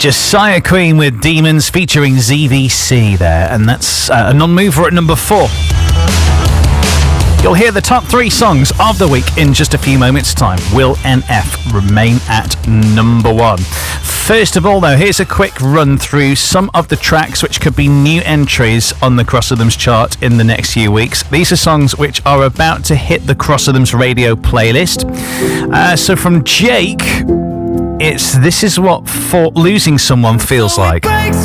Josiah Queen with Demons featuring ZVC there, and that's a non-mover at number 4. You'll hear the top 3 songs of the week in just a few moments' time. Will NF remain at number 1. First of all, though, here's a quick run through some of the tracks which could be new entries on the Cross Rhythms chart in the next few weeks. These are songs which are about to hit the Cross Rhythms radio playlist. So from Jake, it's This Is What Losing Someone Feels Like.